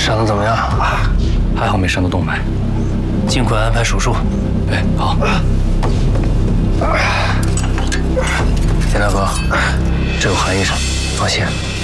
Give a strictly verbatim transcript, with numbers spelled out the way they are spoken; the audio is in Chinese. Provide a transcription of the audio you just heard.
伤得怎么样？ 还好没伤到动脉， 尽快安排手术。 哎，好。 田大哥，这有韩医生，放心。